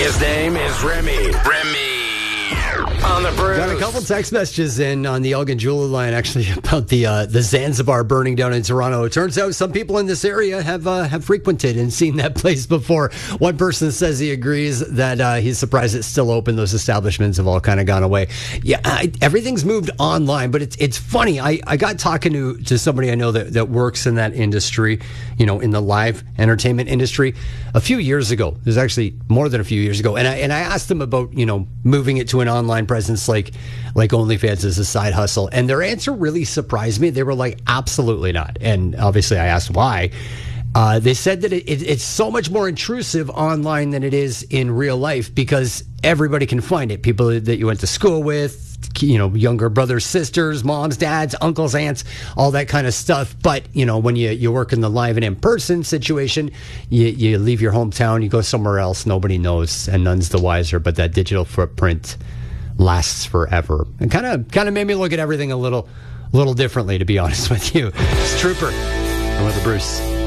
His name is Remy. On the Bruce. Got a couple text messages in on the Elgin Jeweler line, actually, about the Zanzibar burning down in Toronto. It turns out some people in this area have frequented and seen that place before. One person says he agrees that he's surprised it's still open. Those establishments have all kind of gone away. Yeah, everything's moved online, but it's funny. I got talking to somebody I know that works in that industry, in the live entertainment industry, a few years ago. It was actually more than a few years ago, and I asked them about moving it to an online presence like OnlyFans as a side hustle, and their answer really surprised me. They were like, absolutely not. And obviously I asked why. They said that it's so much more intrusive online than it is in real life because everybody can find it. People that you went to school with, younger brothers, sisters, moms, dads, uncles, aunts, all that kind of stuff. But, when you work in the live and in-person situation, you leave your hometown, you go somewhere else, nobody knows, and none's the wiser, but that digital footprint lasts forever. And kind of made me look at everything a little differently, to be honest with you. It's Trooper. I'm with the Bruce.